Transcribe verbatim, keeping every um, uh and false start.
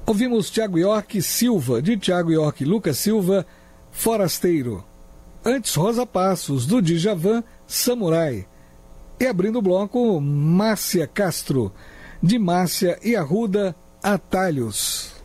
Ouvimos Thiago York Silva, de Thiago York e Lucas Silva, Forasteiro. Antes, Rosa Passos, do Djavan, Samurai. E abrindo o bloco, Márcia Castro, de Márcia e Arruda, Atalhos.